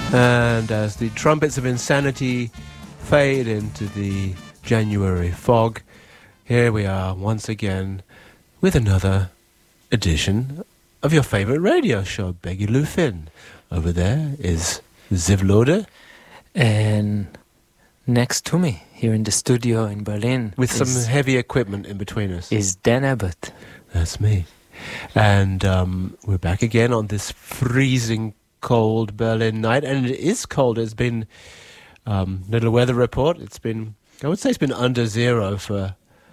And as the trumpets of insanity fade into the January fog, here we are once again with another edition of your favorite radio show, Beggy Lou Finn. Over there is Ziv Lode. And next to me, here in the studio in Berlin, with some heavy equipment in between us, is Dan Abbott. That's me. And we're back again on this freezing cold Berlin night. And it is cold. It's been, little weather report, it's been, I would say it's been under zero for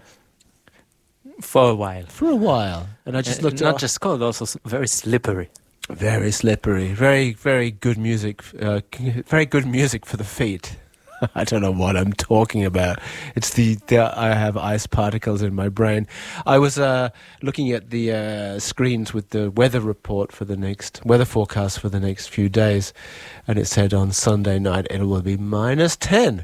a while. For a while. And I just looked not just cold, also very slippery. Very slippery. Very, very good music. Very good music for the feet. I don't know what I'm talking about. It's I have ice particles in my brain. I was looking at the screens with the weather report for the next weather forecast for the next few days, and it said on Sunday night it will be -10.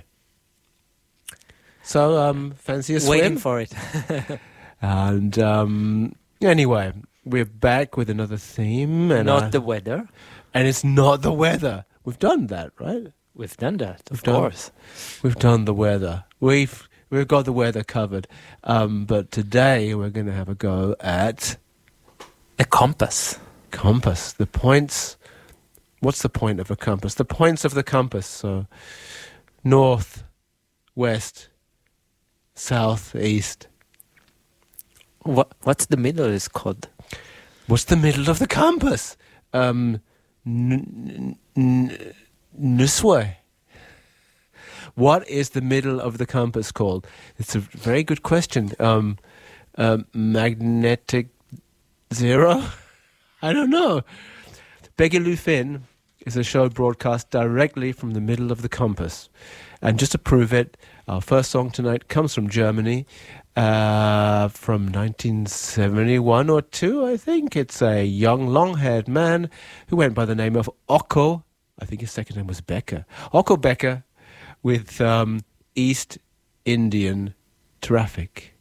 So fancy a swim? Waiting for it. And anyway, we're back with another theme, and not the weather. And it's not the weather. We've done that, right? We've done that, of course. We've done the weather. We've got the weather covered. But today we're going to have a go at a compass. Compass. The points. What's the point of a compass? The points of the compass. So north, west, south, east. What's the middle is called? What's the middle of the compass? Nuswe. What is the middle of the compass called? It's a very good question. Magnetic zero? I don't know. Beggy Lou Finn is a show broadcast directly from the middle of the compass. And just to prove it, our first song tonight comes from Germany, from 1971 or 2, I think. It's a young, long-haired man who went by the name of Ocko. I think his second name was Becker. Ocko Becker with East Indian Traffic.